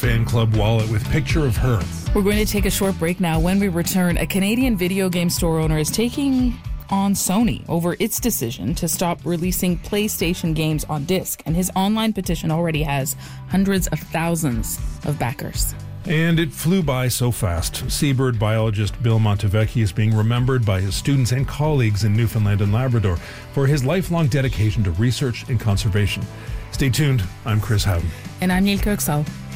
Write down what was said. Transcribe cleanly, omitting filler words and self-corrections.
fan club wallet with picture of her. We're going to take a short break now. When we return, a Canadian video game store owner is taking on Sony over its decision to stop releasing PlayStation games on disc, and his online petition already has hundreds of thousands of backers. And it flew by so fast. Seabird biologist Bill Montevecchi is being remembered by his students and colleagues in Newfoundland and Labrador for his lifelong dedication to research and conservation. Stay tuned. I'm Chris Howden. And I'm Neil Kirksall.